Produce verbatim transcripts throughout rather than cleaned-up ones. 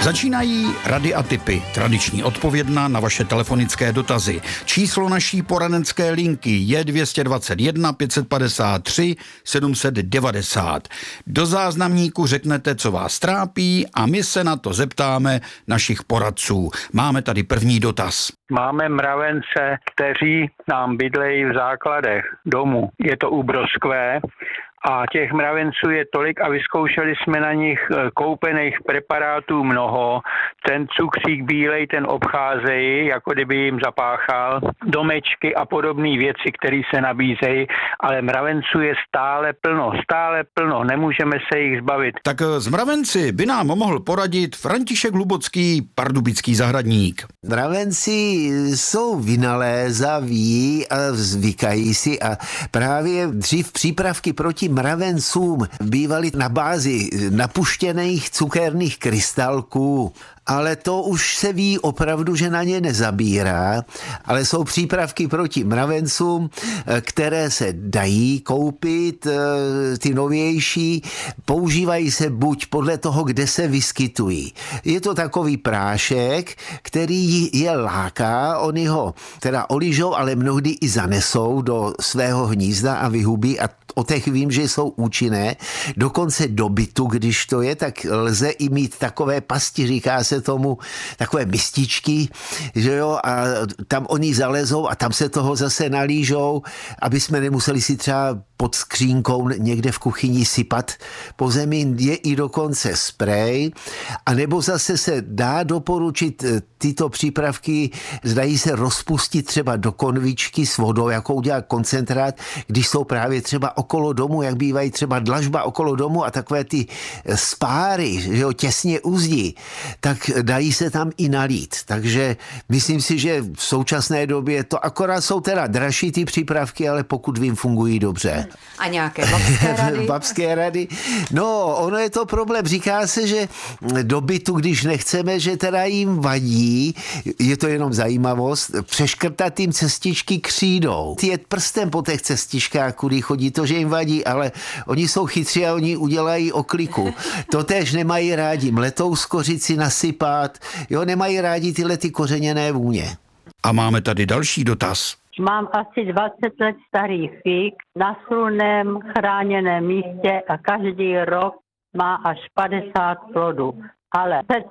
Začínají rady a tipy, tradiční odpovědna na vaše telefonické dotazy. Číslo naší poradenské linky je dvě stě dvacet jedna pět set padesát tři sedm set devadesát. Do záznamníku řeknete, co vás trápí, a my se na to zeptáme našich poradců. Máme tady první dotaz. Máme mravence, kteří nám bydlejí v základech domu. Je to u Broskvé. A těch mravenců je tolik a vyzkoušeli jsme na nich koupených preparátů mnoho. Ten cukřík bílej, ten obcházejí, jako kdyby jim zapáchal, domečky a podobné věci, které se nabízejí, ale mravenců je stále plno, stále plno, nemůžeme se jich zbavit. Tak z mravenci by nám mohl poradit František Hlubocký, pardubický zahradník. Mravenci jsou vynalézaví a zvykají si a právě dřív přípravky proti mravencům bývaly na bázi napuštěných cukerných krystalků, ale to už se ví opravdu, že na ně nezabírá, ale jsou přípravky proti mravencům, které se dají koupit, ty novější, používají se buď podle toho, kde se vyskytují. Je to takový prášek, který je láká, oni ho teda oližou, ale mnohdy i zanesou do svého hnízda a vyhubí, a o těch vím, že jsou účinné. Dokonce do bytu, když to je, tak lze i mít takové pasti, říká se tomu, takové mističky, že jo, a tam oni zalezou a tam se toho zase nalížou, aby jsme nemuseli si třeba pod skřínkou někde v kuchyni sypat po zemi. Je i dokonce sprej, a nebo zase se dá doporučit tyto přípravky, zdají se rozpustit třeba do konvičky s vodou, jako udělat koncentrát, když jsou právě třeba okolo domu, jak bývají třeba dlažba okolo domu a takové ty spáry, že jo, těsně uzdí, tak dají se tam i nalít. Takže myslím si, že v současné době to akorát jsou teda dražší ty přípravky, ale pokud vím, fungují dobře. A nějaké babské rady? Babské rady. No, ono je to problém. Říká se, že do bytu, když nechceme, že teda jim vadí, je to jenom zajímavost, přeškrtat jim cestičky křídou. Jet prstem po těch cestičkách, kudy chodí, to, že jim vadí, ale oni jsou chytří a oni udělají okliku. To též nemají rádi mletou skořici nasypat, jo, nemají rádi tyhle ty kořeněné vůně. A máme tady další dotaz. Mám asi dvacet let starý fík na sluném chráněném místě a každý rok má až padesát plodů. Ale před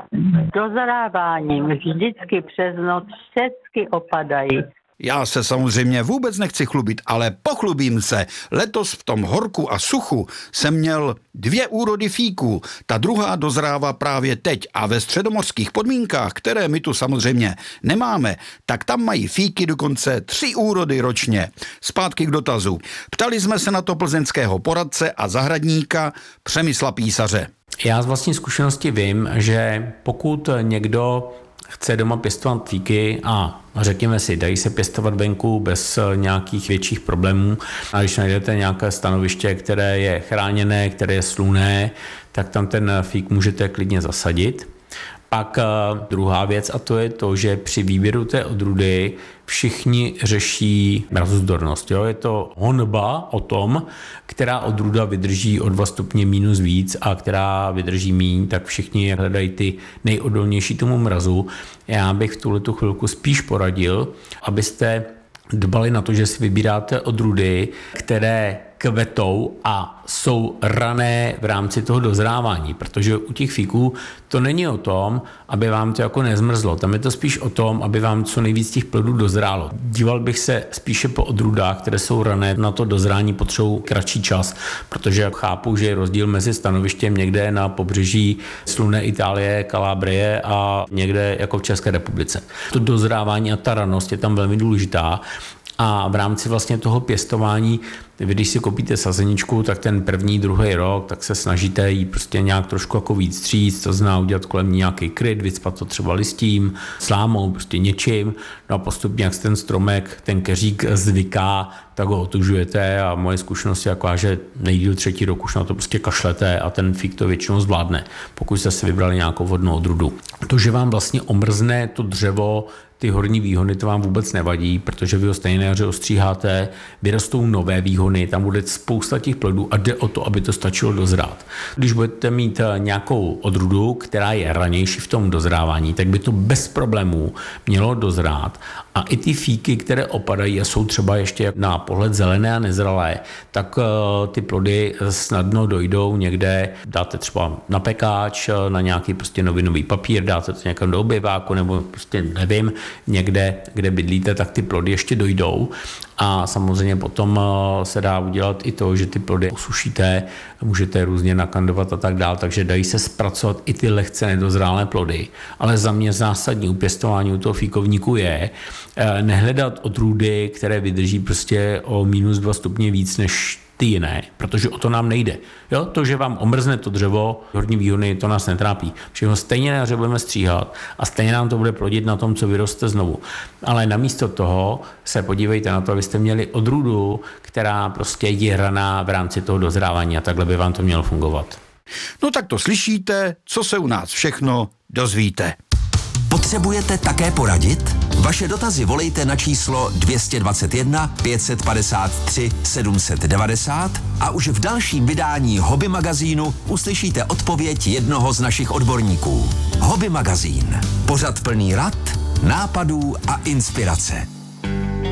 dozráváním vždycky přes noc všechny opadají. Já se samozřejmě vůbec nechci chlubit, ale pochlubím se. Letos v tom horku a suchu jsem měl dvě úrody fíků. Ta druhá dozrává právě teď a ve středomořských podmínkách, které my tu samozřejmě nemáme, tak tam mají fíky dokonce tři úrody ročně. Zpátky k dotazu. Ptali jsme se na to plzeňského poradce a zahradníka Přemysla Písaře. Já z vlastní zkušenosti vím, že pokud někdo chce doma pěstovat fíky a řekněme si, dají se pěstovat venku bez nějakých větších problémů, a když najdete nějaké stanoviště, které je chráněné, které je slunné, tak tam ten fík můžete klidně zasadit. Pak druhá věc, a to je to, že při výběru té odrůdy všichni řeší mrazozdornost. Jo? Je to honba o tom, která odrůda vydrží o dva stupně minus víc a která vydrží míň, tak všichni hledají ty nejodolnější tomu mrazu. Já bych v tuhletu chvilku spíš poradil, abyste dbali na to, že si vybíráte odrůdy, které kvetou a jsou rané v rámci toho dozrávání, protože u těch fíků to není o tom, aby vám to jako nezmrzlo, tam je to spíš o tom, aby vám co nejvíc těch plodů dozrálo. Díval bych se spíše po odrůdách, které jsou rané, na to dozrání potřebují kratší čas, protože chápu, že je rozdíl mezi stanovištěm někde na pobřeží slunné Itálie, Kalábrie a někde jako v České republice. To dozrávání a ta ranost je tam velmi důležitá. A v rámci vlastně toho pěstování, vy když si koupíte sazeničku, tak ten první, druhý rok, tak se snažíte jí prostě nějak trošku jako víc stříct, to znamená udělat kolem nějaký kryt, vycpat to třeba listím, slámou, prostě něčím, no a postupně, jak ten stromek, ten keřík zvyká, tak ho otužujete a moje zkušenost je taková, že nejdýl třetí rok už na to prostě kašlete a ten fík to většinou zvládne, pokud jste si vybrali nějakou vhodnou odrůdu. To, že vám vlastně omrzne to dřevo ty horní výhony, to vám vůbec nevadí, protože vy ho stejně na jaře ostříháte, vyrostou nové výhony, tam bude spousta těch plodů a jde o to, aby to stačilo dozrát. Když budete mít nějakou odrůdu, která je ranější v tom dozrávání, tak by to bez problémů mělo dozrát. A i ty fíky, které opadají a jsou třeba ještě na pohled zelené a nezralé, tak ty plody snadno dojdou někde, dáte třeba na pekáč, na nějaký prostě novinový papír, dáte to někam do obyváku nebo prostě nevím, někde, kde bydlíte, tak ty plody ještě dojdou. A samozřejmě potom se dá udělat i to, že ty plody osušíte, můžete různě nakandovat a tak dál, takže dají se zpracovat i ty lehce nedozrálé plody. Ale za mě zásadní u pěstování u toho fíkovníku je nehledat odrůdy, které vydrží prostě o minus dva stupně víc než ty jiné, protože o to nám nejde. Jo? To, že vám omrzne to dřevo, horní výhony, to nás netrápí. Všechno stejně na jaře budeme stříhat a stejně nám to bude plodit na tom, co vyroste znovu. Ale namísto toho se podívejte na to, abyste měli odrůdu, která prostě je raná v rámci toho dozrávání a takhle by vám to mělo fungovat. No tak to slyšíte, co se u nás všechno dozvíte. Potřebujete také poradit? Vaše dotazy volejte na číslo dvě stě dvacet jedna pět set padesát tři sedm set devadesát a už v dalším vydání Hobby magazínu uslyšíte odpověď jednoho z našich odborníků. Hobby magazín. Pořad plný rad, nápadů a inspirace.